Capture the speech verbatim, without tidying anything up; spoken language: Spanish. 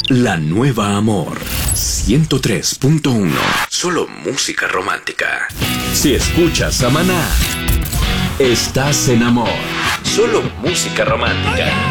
La nueva Amor ciento tres punto uno. Solo música romántica. Si escuchas a Maná, estás en amor. Solo música romántica.